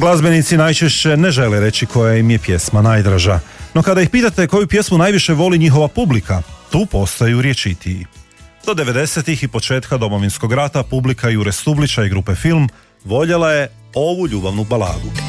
Glazbenici najčešće ne žele reći koja im je pjesma najdraža, no kada ih pitate koju pjesmu najviše voli njihova publika, tu postaju rječitiji. Do 90-ih i početka Domovinskog rata publika Jure Stublića i grupe Film voljela je ovu ljubavnu baladu.